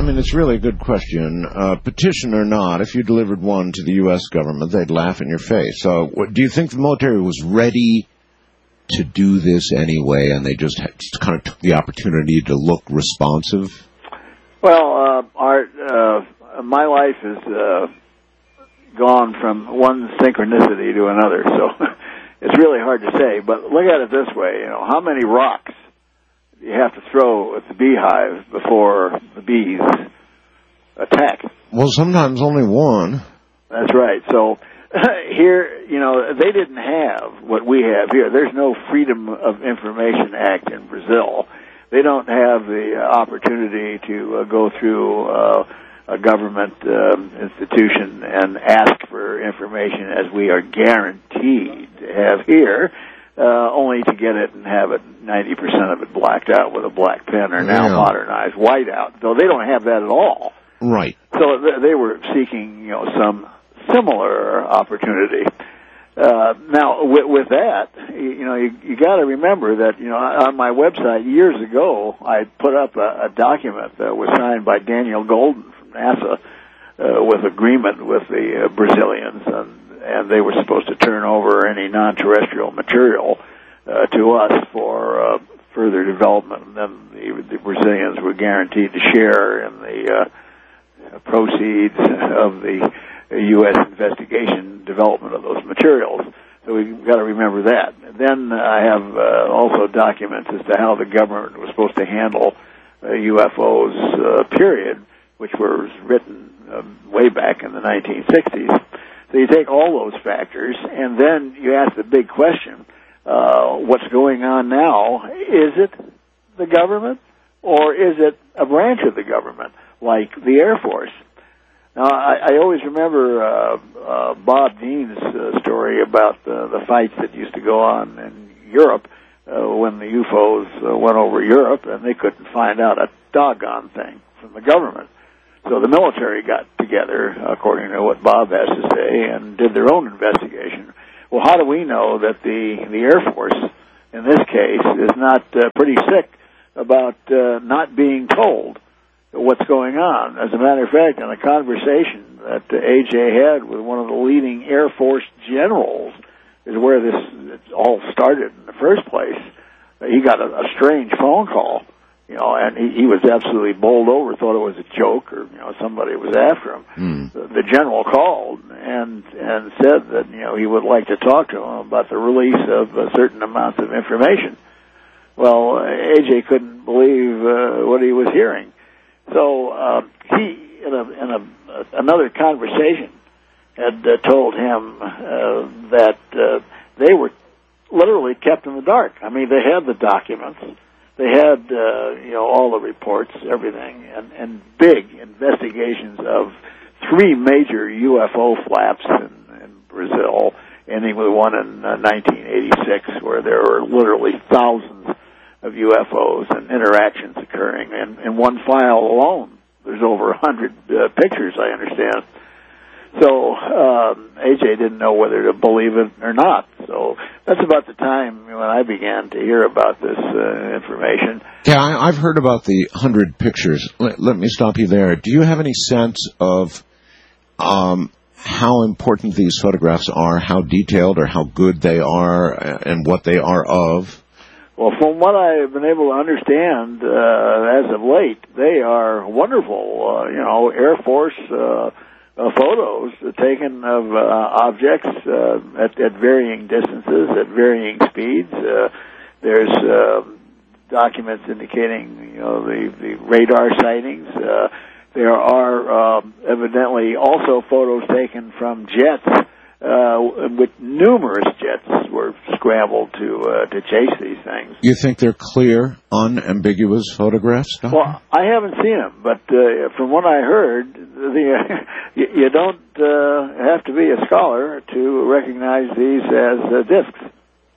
mean, it's really a good question. Petition or not, if you delivered one to the U.S. government, they'd laugh in your face. So do you think the military was ready to do this anyway, and they just kind of took the opportunity to look responsive? Well, Art, my life has gone from one synchronicity to another, so it's really hard to say. But look at it this way, how many rocks you have to throw at the beehive before the bees attack? Well, sometimes only one. That's right. So here, they didn't have what we have here. There's no Freedom of Information Act in Brazil. They don't have the opportunity to go through a government institution and ask for information as we are guaranteed to have here, only to get it and have it 90% of it blacked out with a black pen or now modernized whiteout. So they don't have that at all. Right. So they were seeking, some similar opportunity. Now, with that, you got to remember that, on my website years ago, I put up a document that was signed by Daniel Golden from NASA with agreement with the Brazilians, and they were supposed to turn over any non-terrestrial material to us for further development, and then the Brazilians were guaranteed to share in the proceeds of the U.S. investigation development of those materials. So we've got to remember that. Then I have also documents as to how the government was supposed to handle UFOs, period, which was written way back in the 1960s. So you take all those factors, and then you ask the big question, what's going on now? Is it the government, or is it a branch of the government, like the Air Force? Now, I always remember Bob Dean's story about the fights that used to go on in Europe when the UFOs went over Europe, and they couldn't find out a doggone thing from the government. So the military got together, according to what Bob has to say, and did their own investigation. Well, how do we know that the Air Force, in this case, is not pretty sick about not being told what's going on? As a matter of fact, in a conversation that A.J. had with one of the leading Air Force generals is where this all started in the first place. He got a strange phone call, and he was absolutely bowled over, thought it was a joke or, somebody was after him. The general called and said that, he would like to talk to him about the release of certain amounts of information. Well, A.J. couldn't believe what he was hearing. So he, in another conversation, had told him that they were literally kept in the dark. I mean, they had the documents, they had all the reports, everything, and big investigations of 3 major UFO flaps in Brazil, ending with one in 1986, where there were literally thousands of UFOs and interactions occurring. And in one file alone, there's over 100 pictures, I understand. So A.J. didn't know whether to believe it or not. So that's about the time when I began to hear about this information. Yeah, I've heard about the 100 pictures. Let me stop you there. Do you have any sense of how important these photographs are, how detailed or how good they are, and what they are of? Well, from what I've been able to understand as of late, they are wonderful, Air Force photos taken of objects at varying distances, at varying speeds. There's documents indicating, the radar sightings. There are evidently also photos taken from jets, with numerous jets were scrambled to chase these things. You think they're clear, unambiguous photographs, Doctor? Well, I haven't seen them, but from what I heard, you don't have to be a scholar to recognize these as discs.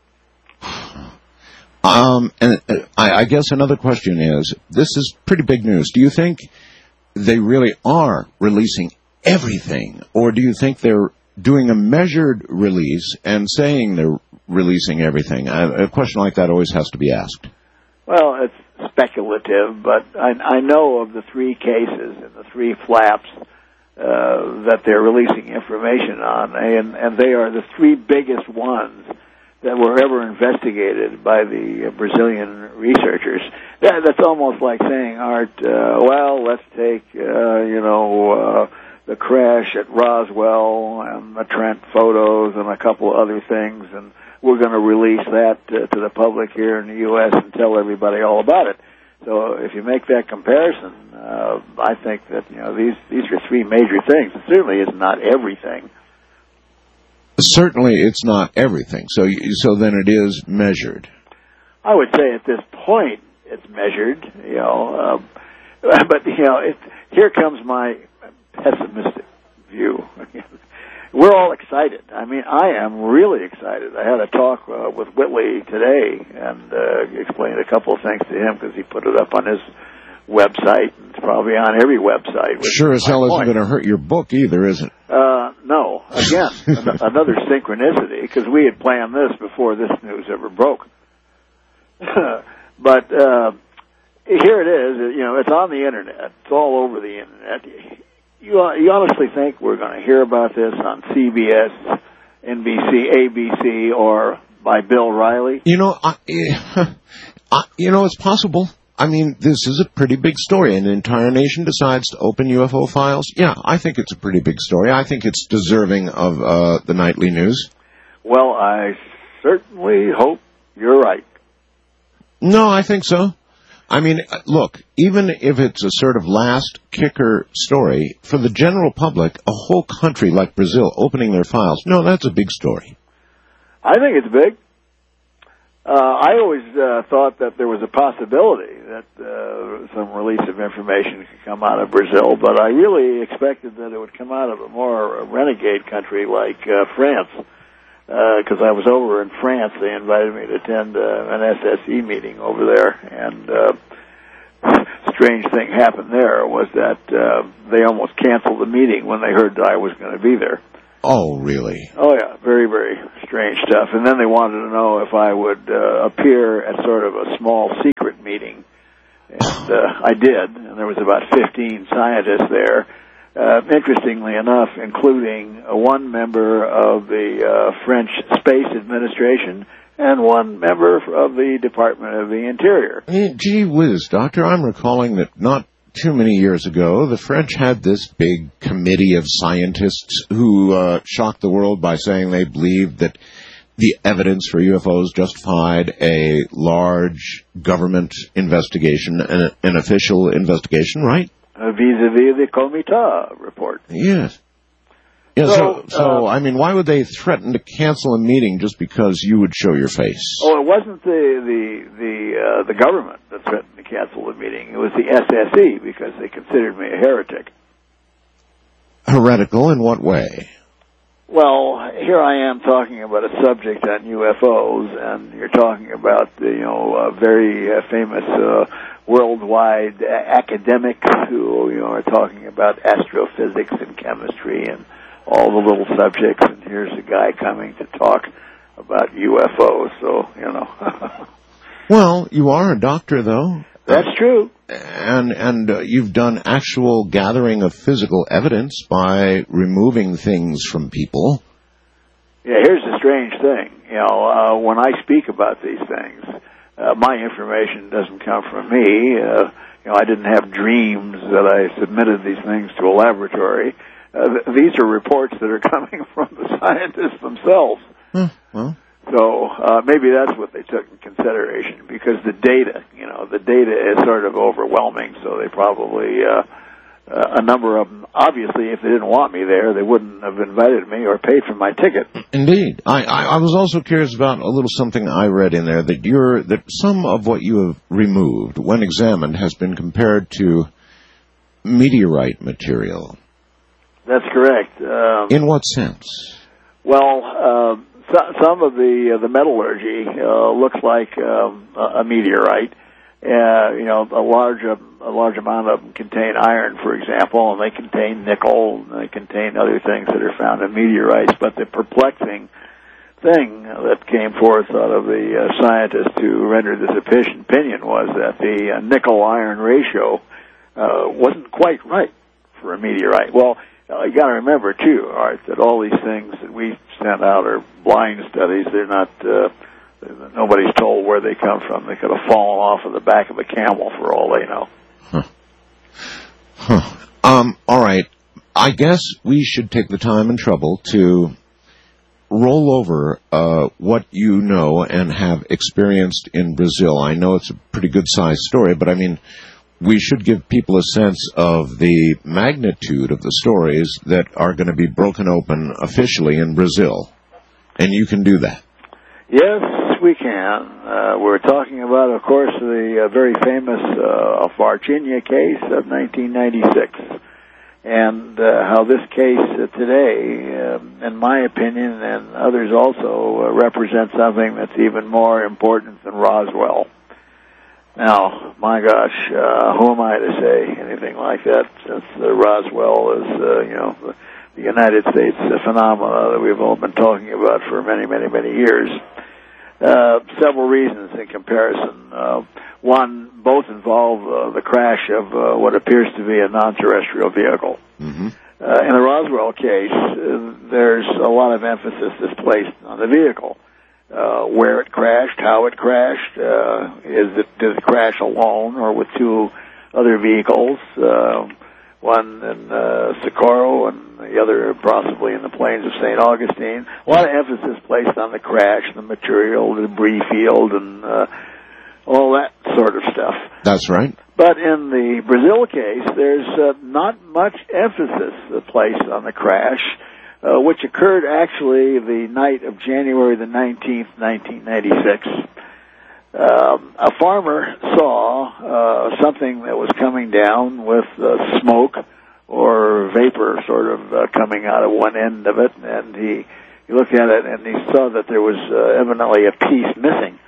And I guess another question is, this is pretty big news. Do you think they really are releasing everything, or do you think they're doing a measured release and saying they're releasing everything? A question like that always has to be asked. Well, it's speculative, but I know of the 3 cases and the 3 flaps that they're releasing information on, and they are the 3 biggest ones that were ever investigated by the Brazilian researchers. That's almost like saying, Art, well, let's take, the crash at Roswell and the Trent photos and a couple of other things, and we're going to release that to the public here in the U.S. and tell everybody all about it. So if you make that comparison, I think that these are 3 major things. It certainly is not everything. Certainly, it's not everything. So then it is measured. I would say at this point it's measured. But here comes my pessimistic view. We're all excited. I mean, I am really excited. I had a talk with Whitley today and explained a couple of things to him because he put it up on his website. It's probably on every website. Sure as hell isn't going to hurt your book either, is it? No. Again, another synchronicity, because we had planned this before this news ever broke. But here it is. It's on the Internet. It's all over the Internet. You honestly think we're going to hear about this on CBS, NBC, ABC, or by Bill Riley? It's possible. I mean, this is a pretty big story, and the entire nation decides to open UFO files. Yeah, I think it's a pretty big story. I think it's deserving of the nightly news. Well, I certainly hope you're right. No, I think so. I mean, look, even if it's a sort of last kicker story, for the general public, a whole country like Brazil opening their files, no, that's a big story. I think it's big. I always thought that there was a possibility that some release of information could come out of Brazil, but I really expected that it would come out of a more renegade country like France, because I was over in France. They invited me to attend an SSE meeting over there, and strange thing happened there was that they almost canceled the meeting when they heard that I was going to be there. Oh, really? Oh, yeah. Very, very strange stuff. And then they wanted to know if I would appear at sort of a small secret meeting. And I did, and there was about 15 scientists there. Interestingly enough, including one member of the French Space Administration and one member of the Department of the Interior. Gee whiz, Doctor, I'm recalling that not too many years ago, the French had this big committee of scientists who shocked the world by saying they believed that the evidence for UFOs justified a large government investigation, an official investigation, right? Vis-a-vis the Comité report. Yes. Yeah, so I mean, why would they threaten to cancel a meeting just because you would show your face? Oh, it wasn't the government that threatened to cancel the meeting. It was the SSE, because they considered me a heretic. Heretical in what way? Well, here I am talking about a subject on UFOs, and you're talking about a very famous worldwide academics who are talking about astrophysics and chemistry and all the little subjects, and here's a guy coming to talk about UFOs, so, Well, you are a doctor, though. That's true. And you've done actual gathering of physical evidence by removing things from people. Yeah, here's the strange thing. When I speak about these things, my information doesn't come from me. I didn't have dreams that I submitted these things to a laboratory. These are reports that are coming from the scientists themselves. Well. So maybe that's what they took in consideration, because the data is sort of overwhelming. So they probably, a number of them, obviously, if they didn't want me there, they wouldn't have invited me or paid for my ticket. Indeed. I was also curious about a little something I read in there, that some of what you have removed, when examined, has been compared to meteorite material. That's correct. In what sense? Well, some of the metallurgy looks like a meteorite. A large amount of them contain iron, for example, and they contain nickel, and they contain other things that are found in meteorites. But the perplexing thing that came forth out of the scientists who rendered this opinion was that the nickel-iron ratio wasn't quite right for a meteorite. Well, you got to remember too, Art, that all these things that we send out are blind studies. They're not. Nobody's told where they come from. They could have fallen off of the back of a camel for all they know. All right. I guess we should take the time and trouble to roll over what you know and have experienced in Brazil. I know it's a pretty good-sized story, but I mean, we should give people a sense of the magnitude of the stories that are going to be broken open officially in Brazil. And you can do that. Yes, we can. We're talking about, of course, the very famous Varginha case of 1996. And how this case today, in my opinion, and others also, represents something that's even more important than Roswell. Now, my gosh, who am I to say anything like that, since Roswell is, the United States phenomena that we've all been talking about for many, many, many years. Several reasons in comparison. One, both involve the crash of what appears to be a non-terrestrial vehicle. Mm-hmm. In the Roswell case, there's a lot of emphasis that's placed on the vehicle. Where it crashed, how it crashed, did it crash alone or with two other vehicles, one in Socorro and the other possibly in the plains of St. Augustine. A lot of emphasis placed on the crash, the material, the debris field, and all that sort of stuff. That's right. But in the Brazil case, there's not much emphasis placed on the crash, which occurred actually the night of January the 19th, 1996. A farmer saw something that was coming down with smoke or vapor sort of coming out of one end of it, and he looked at it and he saw that there was evidently a piece missing.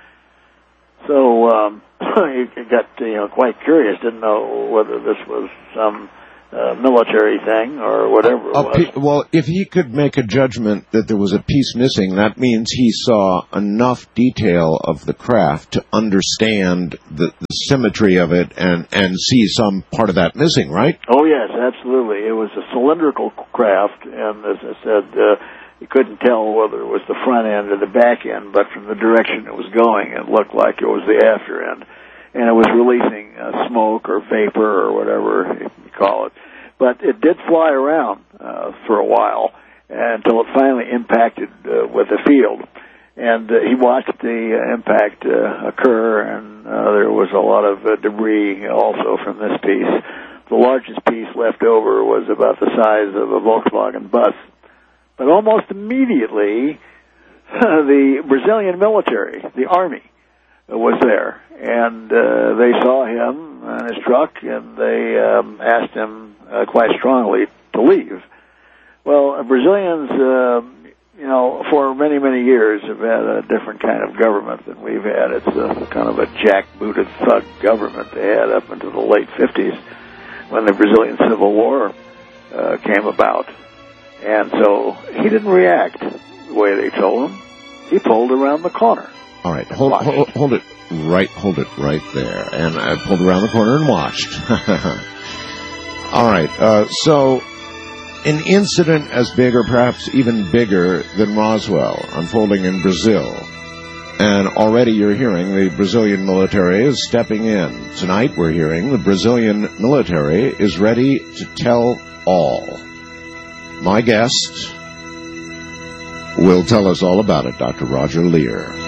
So he got quite curious, didn't know whether this was some military thing or whatever it was. Well, if he could make a judgment that there was a piece missing, that means he saw enough detail of the craft to understand the symmetry of it and see some part of that missing, right? Oh, yes, absolutely. It was a cylindrical craft, and as I said, you couldn't tell whether it was the front end or the back end, but from the direction it was going, it looked like it was the after end. And it was releasing smoke or vapor or whatever you call it. But it did fly around for a while until it finally impacted with the field. And he watched the impact occur, and there was a lot of debris also from this piece. The largest piece left over was about the size of a Volkswagen bus. But almost immediately, the Brazilian military, the army, was there, and they saw him in his truck, and they asked him quite strongly to leave. Well, Brazilians, for many, many years have had a different kind of government than we've had. It's a kind of a jackbooted thug government they had up until the late 50s when the Brazilian Civil War came about. And so he didn't react the way they told him. He pulled around the corner. All right, hold it right there. And I pulled around the corner and watched. All right, so an incident as big or perhaps even bigger than Roswell unfolding in Brazil. And already you're hearing the Brazilian military is stepping in. Tonight we're hearing the Brazilian military is ready to tell all. My guest will tell us all about it, Dr. Roger Leir.